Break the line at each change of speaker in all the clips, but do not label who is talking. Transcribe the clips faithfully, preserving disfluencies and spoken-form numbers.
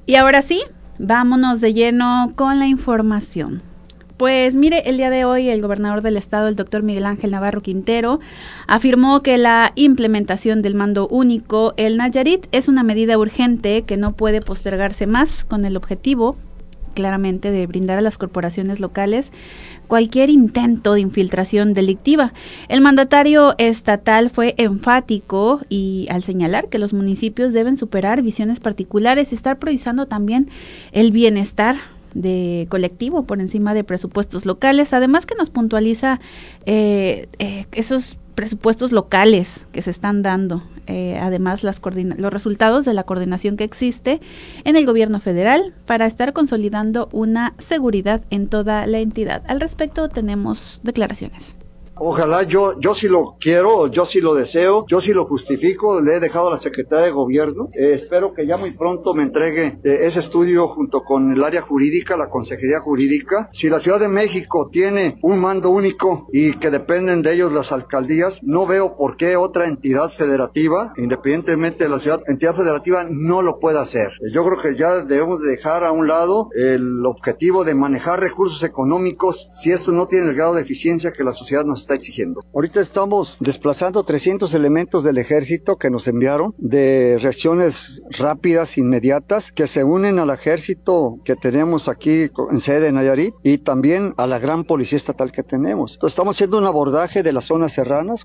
Y ahora sí, vámonos de lleno con la información. Pues mire, el día de hoy el gobernador del estado, el doctor Miguel Ángel Navarro Quintero, afirmó que la implementación del mando único, el Nayarit, es una medida urgente que no puede postergarse más, con el objetivo, claramente, de brindar a las corporaciones locales cualquier intento de infiltración delictiva. El mandatario estatal fue enfático y al señalar que los municipios deben superar visiones particulares y estar priorizando también el bienestar de colectivo por encima de presupuestos locales, además que nos puntualiza eh, eh, esos presupuestos locales que se están dando, eh, además las coordina- los resultados de la coordinación que existe en el gobierno federal para estar consolidando una seguridad en toda la entidad. Al respecto tenemos declaraciones.
Ojalá, yo yo sí lo quiero, yo sí lo deseo, yo sí lo justifico, le he dejado a la Secretaría de Gobierno, eh, espero que ya muy pronto me entregue eh, ese estudio junto con el área jurídica, la Consejería Jurídica. Si la Ciudad de México tiene un mando único y que dependen de ellos las alcaldías, no veo por qué otra entidad federativa, independientemente de la ciudad, entidad federativa no lo pueda hacer. Eh, yo creo que ya debemos de dejar a un lado el objetivo de manejar recursos económicos si esto no tiene el grado de eficiencia que la sociedad nos está exigiendo. Ahorita estamos desplazando trescientos elementos del ejército que nos enviaron, de reacciones rápidas, inmediatas, que se unen al ejército que tenemos aquí en sede en Nayarit y también a la gran policía estatal que tenemos. Entonces, estamos haciendo un abordaje de las zonas serranas.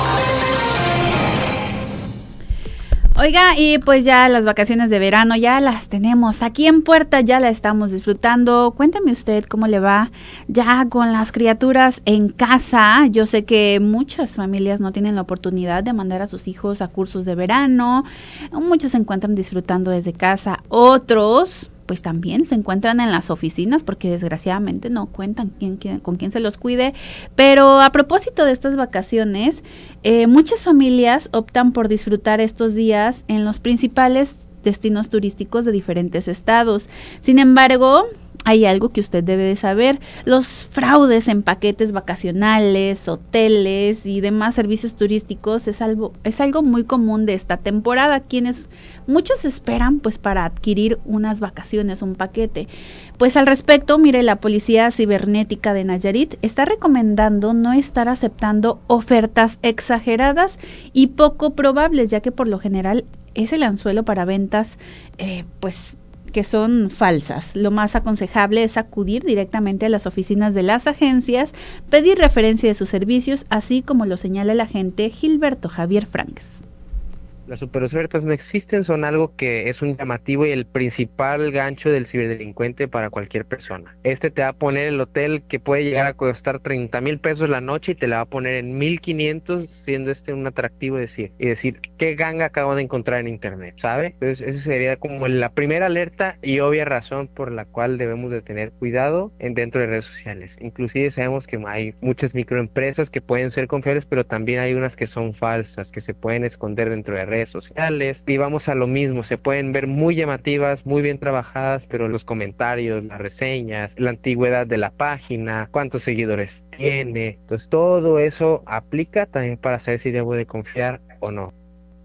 Oiga, y pues ya las vacaciones de verano ya las tenemos aquí en puerta, ya la estamos disfrutando. Cuénteme usted cómo le va ya con las criaturas en casa. Yo sé que muchas familias no tienen la oportunidad de mandar a sus hijos a cursos de verano. Muchos se encuentran disfrutando desde casa, otros pues también se encuentran en las oficinas porque desgraciadamente no cuentan quién, quién, con quién se los cuide. Pero a propósito de estas vacaciones, eh, muchas familias optan por disfrutar estos días en los principales destinos turísticos de diferentes estados. Sin embargo, hay algo que usted debe de saber: los fraudes en paquetes vacacionales, hoteles y demás servicios turísticos es algo, es algo muy común de esta temporada, quienes muchos esperan pues para adquirir unas vacaciones, un paquete. Pues al respecto, mire, la Policía Cibernética de Nayarit está recomendando no estar aceptando ofertas exageradas y poco probables, ya que por lo general es el anzuelo para ventas eh, pues que son falsas. Lo más aconsejable es acudir directamente a las oficinas de las agencias, pedir referencia de sus servicios, así como lo señala el agente Gilberto Javier Franks.
Las superofertas no existen, son algo que es un llamativo y el principal gancho del ciberdelincuente para cualquier persona. Este te va a poner el hotel que puede llegar a costar treinta mil pesos la noche y te la va a poner en mil quinientos, siendo este un atractivo decir, y decir, ¿qué ganga acabo de encontrar en internet? ¿Sabe? Entonces esa sería como la primera alerta y obvia razón por la cual debemos de tener cuidado en dentro de redes sociales. Inclusive sabemos que hay muchas microempresas que pueden ser confiables, pero también hay unas que son falsas, que se pueden esconder dentro de redes sociales, y vamos a lo mismo, se pueden ver muy llamativas, muy bien trabajadas, pero los comentarios, las reseñas, la antigüedad de la página, cuántos seguidores tiene, entonces todo eso aplica también para saber si debo de confiar o no.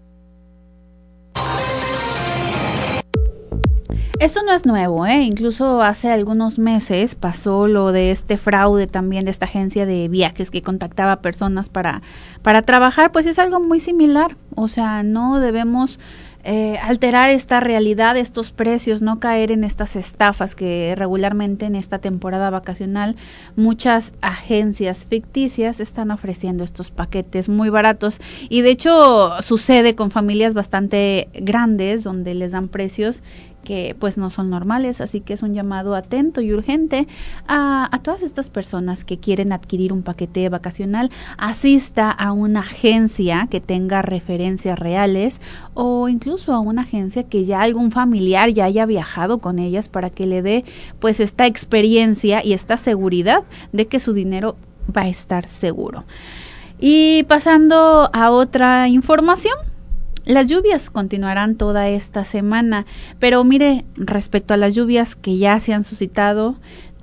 Esto no es nuevo, ¿eh? Incluso hace algunos meses pasó lo de este fraude también de esta agencia de viajes que contactaba a personas para, para trabajar, pues es algo muy similar. O sea, no debemos eh, alterar esta realidad, estos precios, no caer en estas estafas que regularmente en esta temporada vacacional muchas agencias ficticias están ofreciendo estos paquetes muy baratos. Y de hecho sucede con familias bastante grandes donde les dan precios que pues no son normales, así que es un llamado atento y urgente a, a todas estas personas que quieren adquirir un paquete vacacional. Asista a una agencia que tenga referencias reales o incluso a una agencia que ya algún familiar ya haya viajado con ellas para que le dé pues esta experiencia y esta seguridad de que su dinero va a estar seguro. Y pasando a otra información, las lluvias continuarán toda esta semana, pero mire, respecto a las lluvias que ya se han suscitado,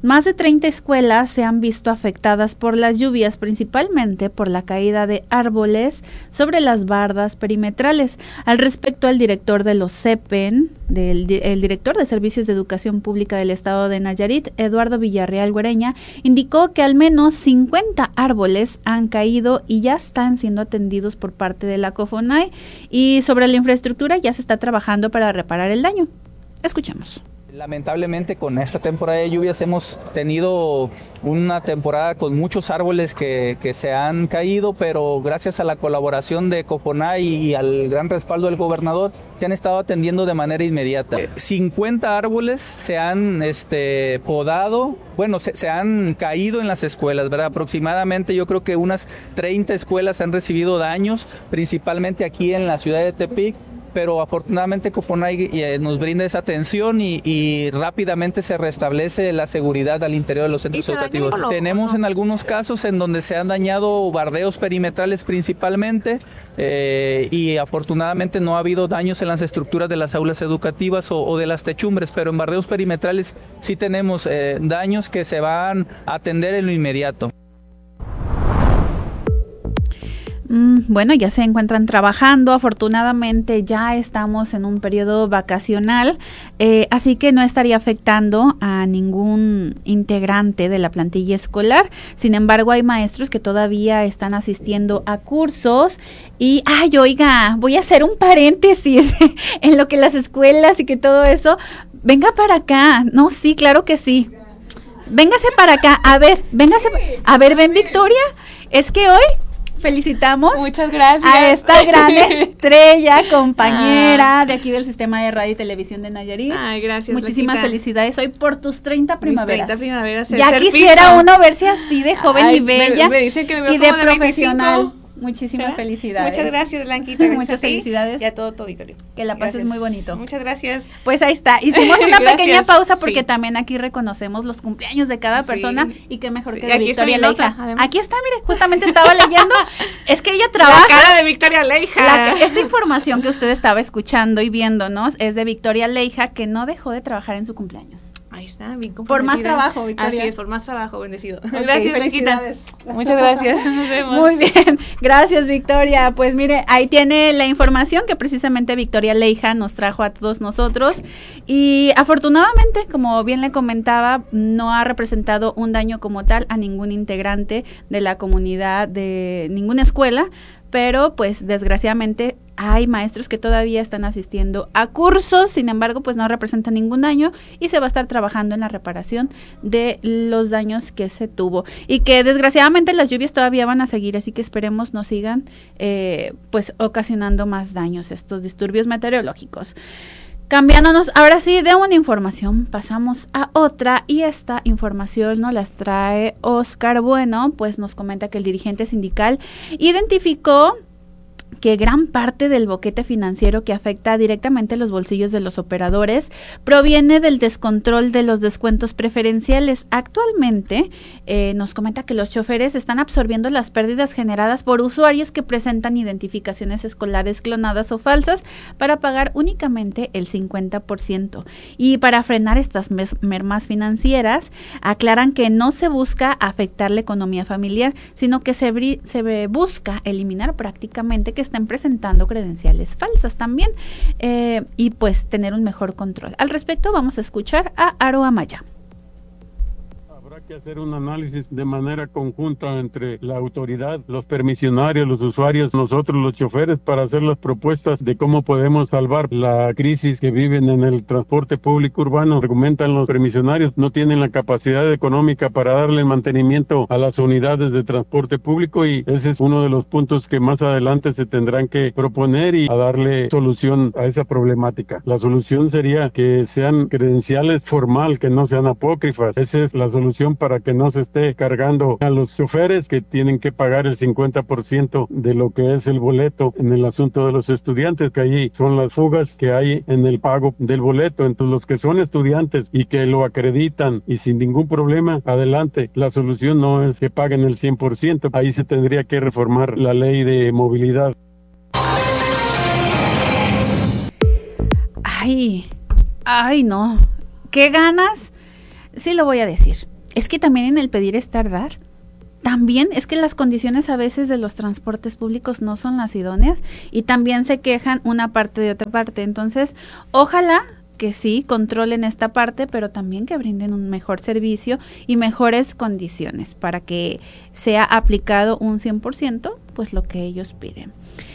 Más de treinta escuelas se han visto afectadas por las lluvias, principalmente por la caída de árboles sobre las bardas perimetrales. Al respecto, el director de los CEPEN, del, el director de Servicios de Educación Pública del Estado de Nayarit, Eduardo Villarreal Güereña, indicó que al menos cincuenta árboles han caído y ya están siendo atendidos por parte de la COFONAI, y sobre la infraestructura ya se está trabajando para reparar el daño. Escuchemos.
Lamentablemente con esta temporada de lluvias hemos tenido una temporada con muchos árboles que, que se han caído, pero gracias a la colaboración de COFONAI y al gran respaldo del gobernador se han estado atendiendo de manera inmediata. cincuenta árboles se han este, podado, bueno, se, se han caído en las escuelas, ¿verdad? Aproximadamente yo creo que unas treinta escuelas han recibido daños, principalmente aquí en la ciudad de Tepic, pero afortunadamente COFONAI nos brinda esa atención y, y rápidamente se restablece la seguridad al interior de los centros educativos. Tenemos en algunos casos en donde se han dañado bardeos perimetrales principalmente eh, y afortunadamente no ha habido daños en las estructuras de las aulas educativas o, o de las techumbres, pero en bardeos perimetrales sí tenemos eh, daños que se van a atender en lo inmediato.
Bueno, ya se encuentran trabajando, afortunadamente ya estamos en un periodo vacacional, eh, así que no estaría afectando a ningún integrante de la plantilla escolar. Sin embargo, hay maestros que todavía están asistiendo a cursos y, ay, oiga, voy a hacer un paréntesis en lo que las escuelas y que todo eso, venga para acá. No, sí, claro que sí. Véngase para acá, a ver, véngase, a ver, ven Victoria, es que hoy felicitamos
Muchas gracias
a esta gran estrella, compañera ah. de aquí del Sistema de Radio y Televisión de Nayarit.
Ay, gracias.
Muchísimas
Blanquita.
Felicidades hoy por tus treinta primaveras.
treinta primaveras.
Ya quisiera piso. Uno verse así de joven
Ay,
y bella
me, me dicen que me veo
y de
como de
profesional.
veinticinco.
Muchísimas
¿Será?
felicidades.
Muchas gracias, Blanquita.
Muchas felicidades.
Y a todo tu auditorio.
Que la pases
Gracias.
Muy bonito.
Muchas gracias.
Pues ahí está. Hicimos una pequeña pausa porque
sí.
también aquí reconocemos los cumpleaños de cada persona sí. y qué mejor
sí.
que de aquí Victoria Leija.
Nota,
aquí está, mire, justamente estaba leyendo. Es que ella trabaja.
La cara de Victoria Leija.
La, esta información que usted estaba escuchando y viéndonos es de Victoria Leija, que no dejó de trabajar en su cumpleaños.
Ahí está, bien comprometida.
Por más trabajo, Victoria.
Así es, por más trabajo, bendecido.
Okay,
gracias, Blanquita. Muchas gracias. Nos vemos.
Muy bien, gracias, Victoria. Pues mire, ahí tiene la información que precisamente Victoria Leija nos trajo a todos nosotros y afortunadamente, como bien le comentaba, no ha representado un daño como tal a ningún integrante de la comunidad de ninguna escuela, pero pues desgraciadamente hay maestros que todavía están asistiendo a cursos, sin embargo pues no representa ningún daño y se va a estar trabajando en la reparación de los daños que se tuvo y que desgraciadamente las lluvias todavía van a seguir, así que esperemos no sigan eh, pues ocasionando más daños estos disturbios meteorológicos. Cambiándonos ahora sí de una información, pasamos a otra y esta información nos las trae Oscar Bueno, pues nos comenta que el dirigente sindical identificó que gran parte del boquete financiero que afecta directamente los bolsillos de los operadores proviene del descontrol de los descuentos preferenciales. Actualmente eh, nos comenta que los choferes están absorbiendo las pérdidas generadas por usuarios que presentan identificaciones escolares clonadas o falsas para pagar únicamente el cincuenta por ciento. Y para frenar estas mermas financieras, aclaran que no se busca afectar la economía familiar, sino que se, bri- se busca eliminar prácticamente que estén presentando credenciales falsas también eh, y pues tener un mejor control. Al respecto vamos a escuchar a Aro Amaya.
Habrá que hacer un análisis de manera conjunta entre la autoridad, los permisionarios, los usuarios, nosotros los choferes, para hacer las propuestas de cómo podemos salvar la crisis que viven en el transporte público urbano. Argumentan los permisionarios, no tienen la capacidad económica para darle mantenimiento a las unidades de transporte público y ese es uno de los puntos que más adelante se tendrán que proponer y a darle solución a esa problemática. La solución sería que sean credenciales formal, que no sean apócrifas. Esa es la solución para que no se esté cargando a los choferes que tienen que pagar el cincuenta por ciento de lo que es el boleto en el asunto de los estudiantes, que allí son las fugas que hay en el pago del boleto. Entonces los que son estudiantes y que lo acreditan y sin ningún problema, adelante. La solución no es que paguen el cien por ciento, ahí se tendría que reformar la ley de movilidad.
Ay, ay no, qué ganas, sí lo voy a decir. es que también en el pedir es tardar. También es que las condiciones a veces de los transportes públicos no son las idóneas y también se quejan una parte de otra parte. Entonces, ojalá que sí controlen esta parte, pero también que brinden un mejor servicio y mejores condiciones para que sea aplicado un cien por ciento, pues lo que ellos piden.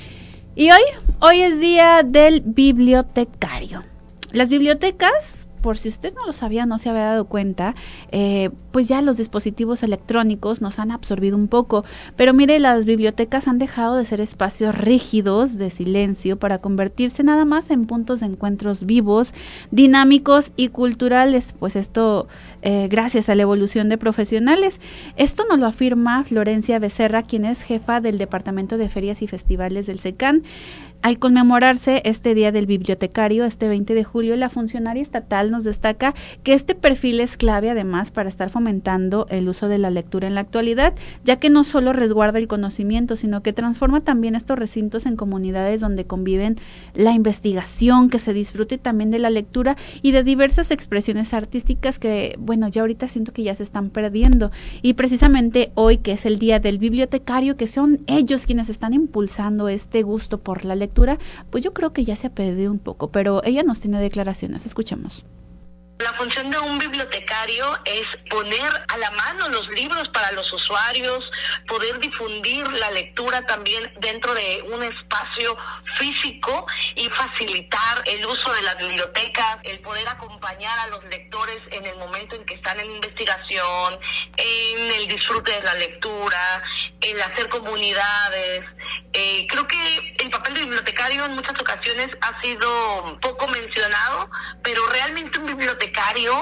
Y hoy, hoy es día del bibliotecario. Las bibliotecas, por si usted no lo sabía, no se había dado cuenta, eh, pues ya los dispositivos electrónicos nos han absorbido un poco, pero mire, las bibliotecas han dejado de ser espacios rígidos de silencio para convertirse nada más en puntos de encuentros vivos, dinámicos y culturales, pues esto eh, gracias a la evolución de profesionales. Esto nos lo afirma Florencia Becerra, quien es jefa del Departamento de Ferias y Festivales del SECAN. Al conmemorarse este Día del Bibliotecario, este veinte de julio, la funcionaria estatal nos destaca que este perfil es clave además para estar fomentando el uso de la lectura en la actualidad, ya que no solo resguarda el conocimiento, sino que transforma también estos recintos en comunidades donde conviven la investigación, que se disfrute también de la lectura y de diversas expresiones artísticas que, bueno, ya ahorita siento que ya se están perdiendo. Y precisamente hoy, que es el Día del Bibliotecario, que son ellos quienes están impulsando este gusto por la lectura, pues yo creo que ya se ha perdido un poco, pero ella nos tiene declaraciones. Escuchemos.
La función de un bibliotecario es poner a la mano los libros para los usuarios, poder difundir la lectura también dentro de un espacio físico y facilitar el uso de las bibliotecas, el poder acompañar a los lectores en el momento en que están en investigación, en el disfrute de la lectura, en hacer comunidades. Eh, creo que el papel de bibliotecario en muchas ocasiones ha sido poco mencionado, pero realmente un bibliotecario,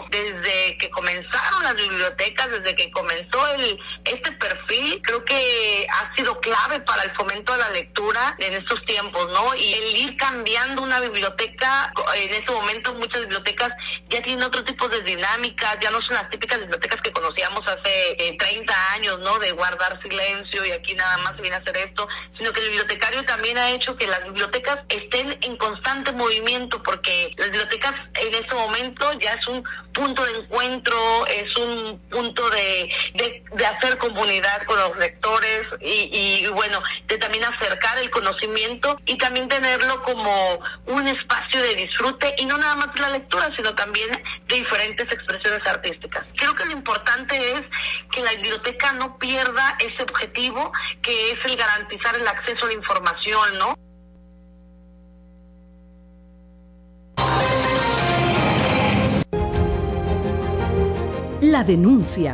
desde que comenzaron las bibliotecas, desde que comenzó el este perfil, creo que ha sido clave para el fomento de la lectura en estos tiempos, ¿no? Y el ir cambiando una biblioteca, en ese momento muchas bibliotecas ya tienen otro tipo de dinámicas, ya no son las típicas bibliotecas que conocíamos hace eh, treinta años, ¿no? De guardar silencio y aquí nada más se viene a hacer esto, sino que el bibliotecario también ha hecho que las bibliotecas estén en constante movimiento, porque las bibliotecas en este momento ya es un punto de encuentro, es un punto de, de, de hacer comunidad con los lectores y, y bueno, de también acercar el conocimiento y también tenerlo como un espacio de disfrute y no nada más de la lectura, sino también de diferentes expresiones artísticas. Creo que lo importante es que la biblioteca no pierda ese objetivo que es el garantizar el acceso a la información, ¿no?
La denuncia.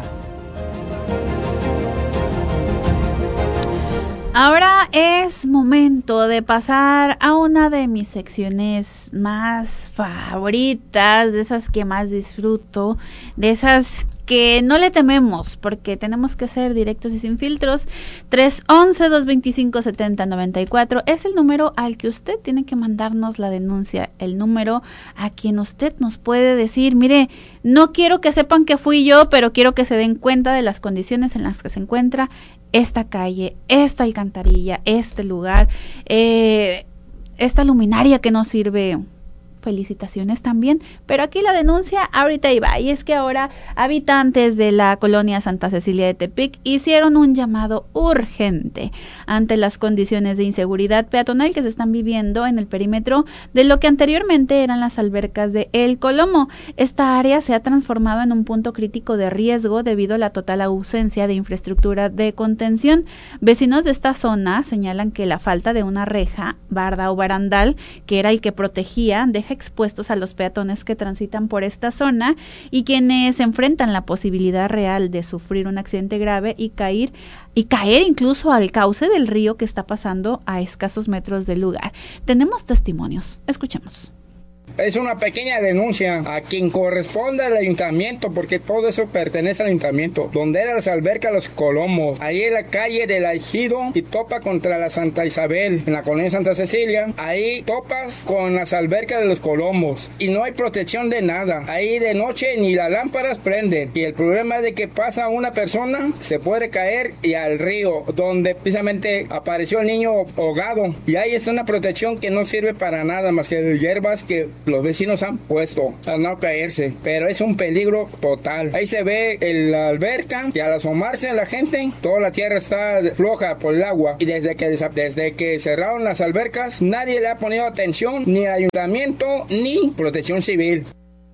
Ahora es momento de pasar a una de mis secciones más favoritas, de esas que más disfruto, de esas que no le tememos, porque tenemos que ser directos y sin filtros. Tres once, dos veinticinco, setenta noventa y cuatro es el número al que usted tiene que mandarnos la denuncia, el número a quien usted nos puede decir, mire, no quiero que sepan que fui yo, pero quiero que se den cuenta de las condiciones en las que se encuentra esta calle, esta alcantarilla, este lugar, eh, esta luminaria que no sirve. Felicitaciones también, pero aquí la denuncia ahorita iba, y es que ahora habitantes de la colonia Santa Cecilia de Tepic hicieron un llamado urgente ante las condiciones de inseguridad peatonal que se están viviendo en el perímetro de lo que anteriormente eran las albercas de El Colomo. Esta área se ha transformado en un punto crítico de riesgo debido a la total ausencia de infraestructura de contención. Vecinos de esta zona señalan que la falta de una reja, barda o barandal, que era el que protegía, deja expuestos a los peatones que transitan por esta zona y quienes enfrentan la posibilidad real de sufrir un accidente grave y caer y caer incluso al cauce del río que está pasando a escasos metros del lugar. Tenemos testimonios, escuchemos.
Es una pequeña denuncia a quien corresponde al ayuntamiento, porque todo eso pertenece al ayuntamiento. Donde eran las albercas Los Colomos, ahí en la calle del Ejido y topa contra la Santa Isabel, en la colonia Santa Cecilia, ahí topas con las albercas de Los Colomos y no hay protección de nada. Ahí de noche ni las lámparas prenden y el problema es de que pasa una persona, se puede caer y al río, donde precisamente apareció el niño ahogado, y ahí está una protección que no sirve para nada más que hierbas que los vecinos han puesto a no caerse, pero es un peligro total. Ahí se ve el, la alberca y al asomarse a la gente, toda la tierra está floja por el agua, y desde que, desde que cerraron las albercas, nadie le ha ponido atención, ni el ayuntamiento ni Protección Civil.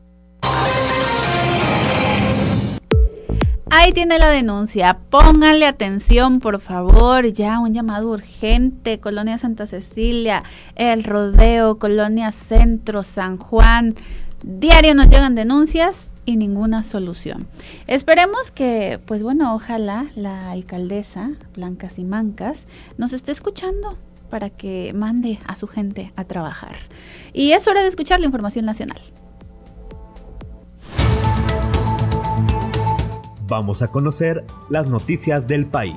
Ahí tiene la denuncia, pónganle atención por favor, ya un llamado urgente, Colonia Santa Cecilia, El Rodeo, Colonia Centro, San Juan, diario nos llegan denuncias y ninguna solución. Esperemos que, pues bueno, ojalá la alcaldesa Blanca Simancas nos esté escuchando para que mande a su gente a trabajar. Y es hora de escuchar la información nacional.
Vamos a conocer las noticias del país.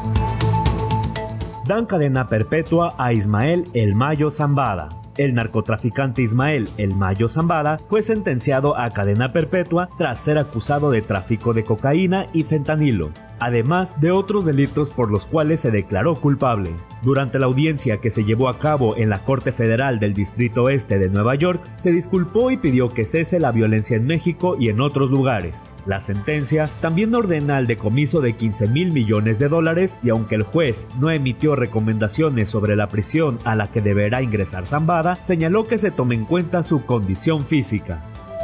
Dan cadena perpetua a Ismael El Mayo Zambada. El narcotraficante Ismael El Mayo Zambada fue sentenciado a cadena perpetua tras ser acusado de tráfico de cocaína y fentanilo, además de otros delitos por los cuales se declaró culpable. Durante la audiencia que se llevó a cabo en la Corte Federal del Distrito Oeste de Nueva York, se disculpó y pidió que cese la violencia en México y en otros lugares. La sentencia también ordena el decomiso de quince mil millones de dólares y aunque el juez no emitió recomendaciones sobre la prisión a la que deberá ingresar Zambada, señaló que se tome en cuenta su condición física.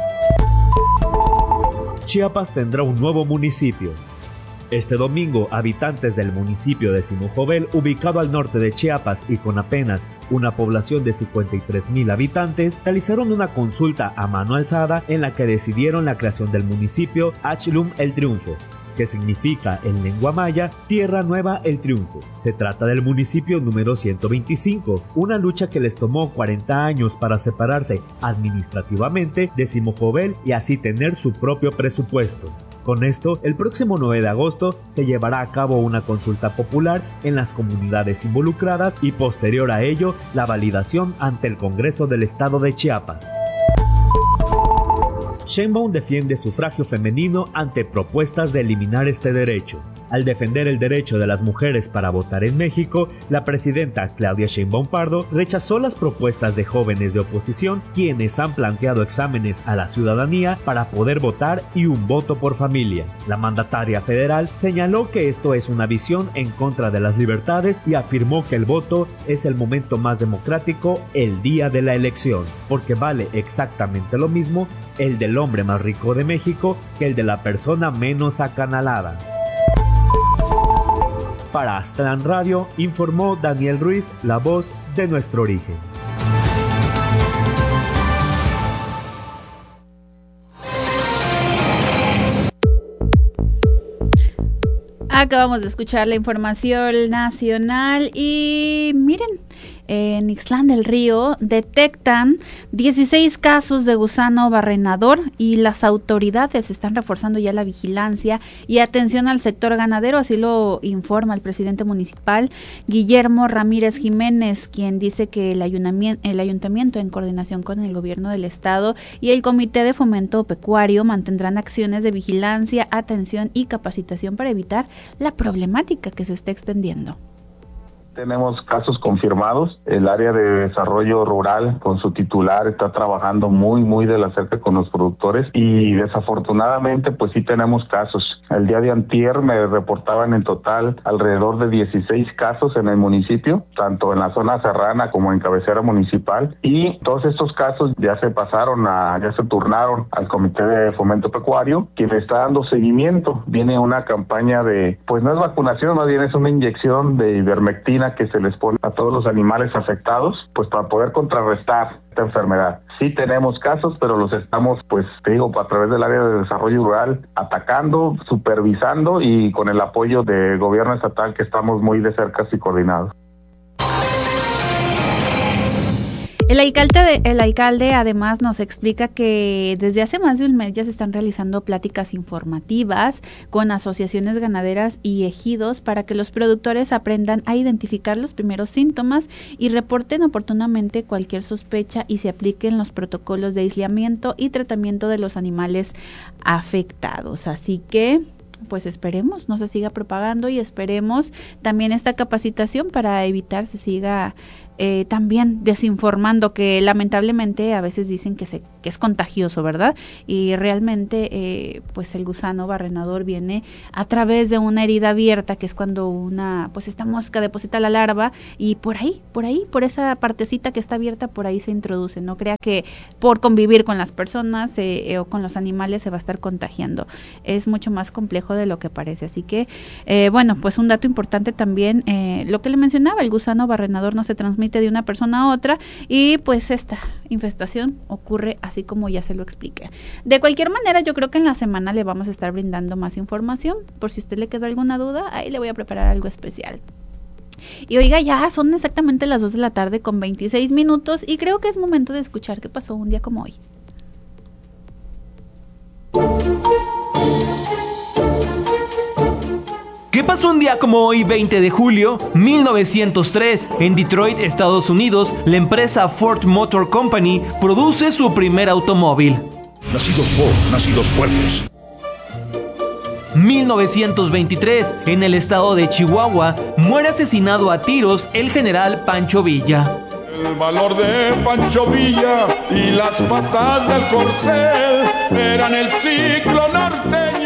Chiapas tendrá un nuevo municipio. Este domingo, habitantes del municipio de Simojovel, ubicado al norte de Chiapas y con apenas una población de cincuenta y tres mil habitantes, realizaron una consulta a mano alzada en la que decidieron la creación del municipio Achlum El Triunfo, que significa en lengua maya Tierra Nueva El Triunfo. Se trata del municipio número ciento veinticinco, una lucha que les tomó cuarenta años para separarse administrativamente de Simojovel y así tener su propio presupuesto. Con esto, el próximo nueve de agosto se llevará a cabo una consulta popular en las comunidades involucradas y posterior a ello, la validación ante el Congreso del Estado de Chiapas. Sheinbaum defiende sufragio femenino ante propuestas de eliminar este derecho. Al defender el derecho de las mujeres para votar en México, la presidenta Claudia Sheinbaum Pardo rechazó las propuestas de jóvenes de oposición quienes han planteado exámenes a la ciudadanía para poder votar y un voto por familia. La mandataria federal señaló que esto es una visión en contra de las libertades y afirmó que el voto es el momento más democrático el día de la elección, porque vale exactamente lo mismo el del hombre más rico de México que el de la persona menos acanalada. Para Aztlán Radio, informó Daniel Ruiz, la voz de nuestro origen.
Acabamos de escuchar la información nacional y miren, en Ixtlán del Río detectan dieciséis casos de gusano barrenador y las autoridades están reforzando ya la vigilancia y atención al sector ganadero, así lo informa el presidente municipal Guillermo Ramírez Jiménez, quien dice que el ayuntamiento, el ayuntamiento en coordinación con el gobierno del estado y el Comité de Fomento Pecuario mantendrán acciones de vigilancia, atención y capacitación para evitar la problemática que se está extendiendo.
Tenemos casos confirmados. El área de desarrollo rural con su titular está trabajando muy, muy de la cerca con los productores y desafortunadamente pues sí tenemos casos. El día de antier me reportaban en total alrededor de dieciséis casos en el municipio, tanto en la zona serrana como en cabecera municipal, y todos estos casos ya se pasaron a, ya se turnaron al Comité de Fomento Pecuario, quien está dando seguimiento. Viene una campaña de, pues no es vacunación, más bien es una inyección de ivermectina que se les pone a todos los animales afectados, pues para poder contrarrestar esta enfermedad. Sí tenemos casos, pero los estamos, pues te digo, a través del área de desarrollo rural, atacando, supervisando y con el apoyo del gobierno estatal que estamos muy de cerca y coordinados.
El alcalde, de, el alcalde además nos explica que desde hace más de un mes ya se están realizando pláticas informativas con asociaciones ganaderas y ejidos para que los productores aprendan a identificar los primeros síntomas y reporten oportunamente cualquier sospecha y se apliquen los protocolos de aislamiento y tratamiento de los animales afectados. Así que pues esperemos no se siga propagando y esperemos también esta capacitación para evitar se siga eh, también desinformando, que lamentablemente a veces dicen que, se, que es contagioso, ¿verdad? Y realmente eh, pues el gusano barrenador viene a través de una herida abierta, que es cuando una, pues esta mosca deposita la larva y por ahí, por ahí, por esa partecita que está abierta, por ahí se introduce. No crea que por convivir con las personas eh, eh, o con los animales se va a estar contagiando. Es mucho más complejo de lo que parece. Así que, eh, bueno, pues un dato importante también, eh, lo que le mencionaba, el gusano barrenador no se transmite de una persona a otra y pues esta infestación ocurre así como ya se lo expliqué. De cualquier manera, yo creo que en la semana le vamos a estar brindando más información. Por si usted le quedó alguna duda, ahí le voy a preparar algo especial. Y oiga, ya son exactamente las dos de la tarde con veintiséis minutos y creo que es momento de escuchar qué pasó un día como hoy.
¿Qué pasó un día como hoy, veinte de julio, mil novecientos tres? En Detroit, Estados Unidos, la empresa Ford Motor Company produce su primer automóvil.
Nacidos Ford, nacidos fuertes.
mil novecientos veintitrés, en el estado de Chihuahua, muere asesinado a tiros el general Pancho Villa.
El valor de Pancho Villa y las patas del corcel eran el ciclo norteño.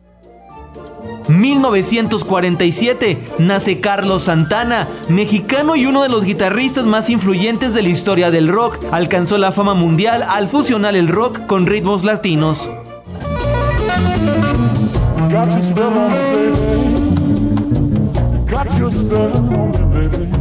mil novecientos cuarenta y siete, nace Carlos Santana, mexicano y uno de los guitarristas más influyentes de la historia del rock. Alcanzó la fama mundial al fusionar el rock con ritmos latinos.
Got your spell on it, baby. Got your spell on it, baby.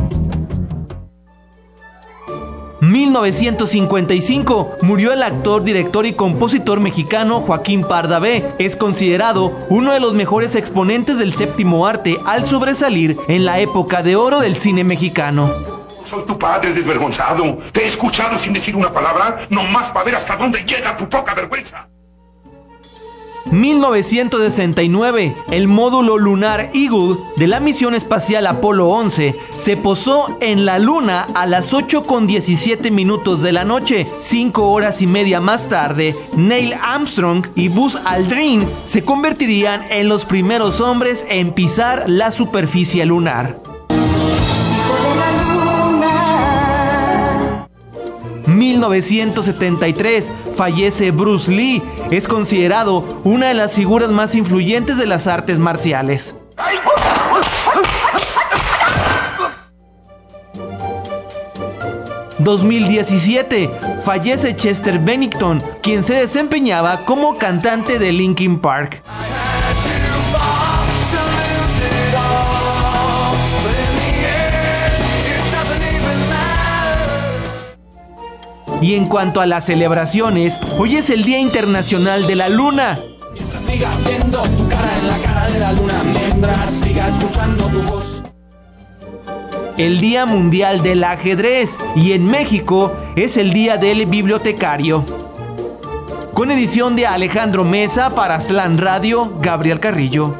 mil novecientos cincuenta y cinco, murió el actor, director y compositor mexicano Joaquín Pardavé. Es considerado uno de los mejores exponentes del séptimo arte al sobresalir en la época de oro del cine mexicano.
Soy tu padre desvergonzado. Te he escuchado sin decir una palabra, nomás para ver hasta dónde llega tu poca vergüenza.
mil novecientos sesenta y nueve, el módulo lunar Eagle de la misión espacial Apolo once se posó en la Luna a las ocho con diecisiete minutos de la noche. Cinco horas y media más tarde, Neil Armstrong y Buzz Aldrin se convertirían en los primeros hombres en pisar la superficie lunar. mil novecientos setenta y tres, fallece Bruce Lee. Es considerado una de las figuras más influyentes de las artes marciales. dos mil diecisiete, fallece Chester Bennington, quien se desempeñaba como cantante de Linkin Park. Y en cuanto a las celebraciones, hoy es el Día Internacional de la Luna.
Mientras siga viendo tu cara en la cara de la luna, mientras siga escuchando tu voz.
El Día Mundial del Ajedrez, y en México es el Día del Bibliotecario. Con edición de Alejandro Mesa para Aslan Radio, Gabriel Carrillo.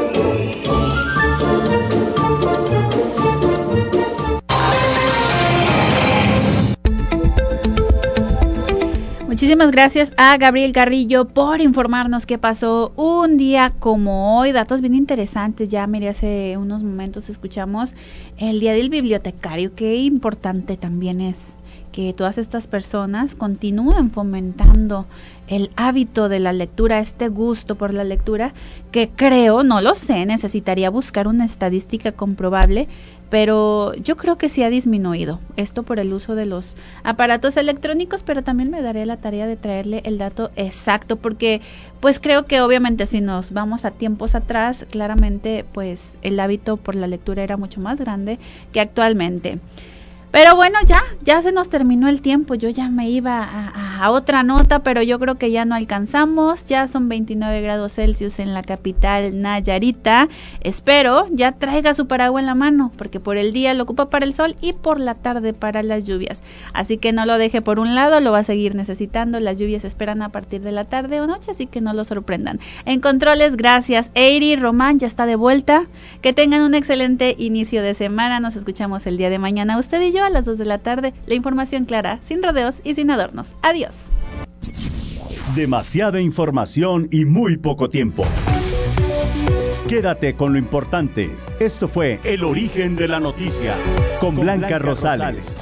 Muchísimas gracias a Gabriel Carrillo por informarnos qué pasó un día como hoy. Datos bien interesantes. Ya, mire, hace unos momentos escuchamos el Día del Bibliotecario. Qué importante también es que todas estas personas continúen fomentando el hábito de la lectura, este gusto por la lectura, que creo, no lo sé, necesitaría buscar una estadística comprobable, pero yo creo que sí ha disminuido esto por el uso de los aparatos electrónicos, pero también me daré la tarea de traerle el dato exacto, porque pues creo que obviamente si nos vamos a tiempos atrás, claramente pues el hábito por la lectura era mucho más grande que actualmente. Pero bueno, ya, ya se nos terminó el tiempo. Yo ya me iba a, a otra nota, pero yo creo que ya no alcanzamos. Ya son veintinueve grados Celsius en la capital Nayarita. Espero ya traiga su paraguas en la mano, porque por el día lo ocupa para el sol y por la tarde para las lluvias. Así que no lo deje por un lado, lo va a seguir necesitando. Las lluvias se esperan a partir de la tarde o noche, así que no lo sorprendan. En controles, gracias. Eiri Román ya está de vuelta. Que tengan un excelente inicio de semana. Nos escuchamos el día de mañana, usted y yo, a las dos de la tarde, la información clara, sin rodeos y sin adornos. Adiós.
Demasiada información y muy poco tiempo. Quédate con lo importante. Esto fue El Origen de la Noticia con Blanca Rosales.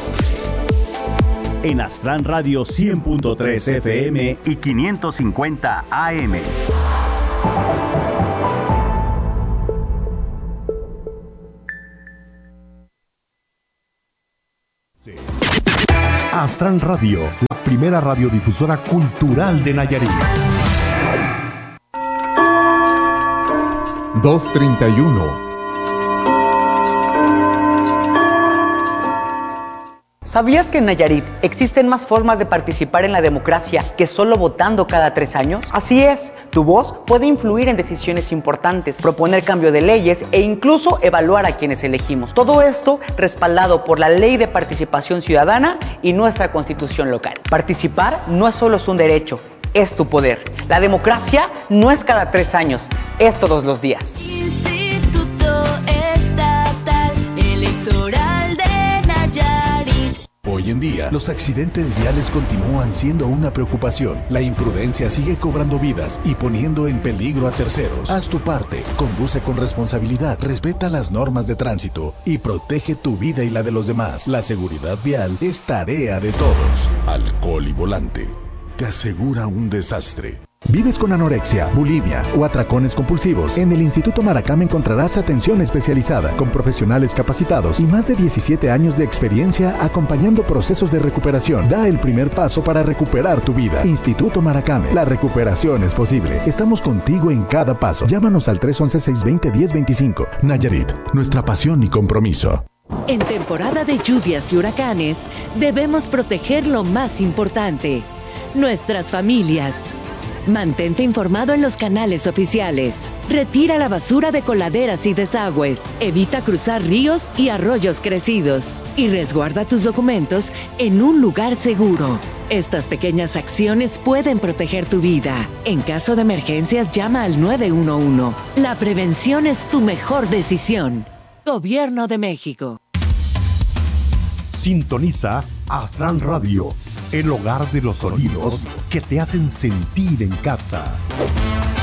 En Astran Radio cien punto tres F M y quinientos cincuenta A M.
Astran Radio, la primera radiodifusora cultural de Nayarit. dos treinta y uno.
¿Sabías que en Nayarit existen más formas de participar en la democracia que solo votando cada tres años? Así es, tu voz puede influir en decisiones importantes, proponer cambio de leyes e incluso evaluar a quienes elegimos. Todo esto respaldado por la Ley de Participación Ciudadana y nuestra Constitución local. Participar no es solo un derecho, es tu poder. La democracia no es cada tres años, es todos los días.
Instituto Estatal Electoral de Nayarit.
Hoy en día, los accidentes viales continúan siendo una preocupación. La imprudencia sigue cobrando vidas y poniendo en peligro a terceros. Haz tu parte, conduce con responsabilidad, respeta las normas de tránsito y protege tu vida y la de los demás. La seguridad vial es tarea de todos. Alcohol y volante te asegura un desastre.
¿Vives con anorexia, bulimia o atracones compulsivos? En el Instituto Maracame encontrarás atención especializada con profesionales capacitados y más de diecisiete años de experiencia acompañando procesos de recuperación. Da el primer paso para recuperar tu vida. Instituto Maracame, la recuperación es posible. Estamos contigo en cada paso. Llámanos al tres once, seiscientos veinte, diez veinticinco.
Nayarit, nuestra pasión y compromiso.
En temporada de lluvias y huracanes, debemos proteger lo más importante, nuestras familias. Mantente informado en los canales oficiales. Retira la basura de coladeras y desagües. Evita cruzar ríos y arroyos crecidos. Y resguarda tus documentos en un lugar seguro. Estas pequeñas acciones pueden proteger tu vida. En caso de emergencias, llama al nueve uno uno. La prevención es tu mejor decisión. Gobierno de México.
Sintoniza Astran Radio, el hogar de los sonidos que te hacen sentir en casa.